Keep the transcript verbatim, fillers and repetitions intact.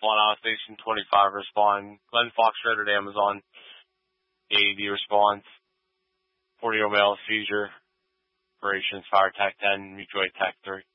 one, Iowa Station twenty-five respond. Glenn Foxtrot at Amazon. A A D response. forty-year-old male seizure. Operations Fire Tech ten, Mutual Aid Tech three.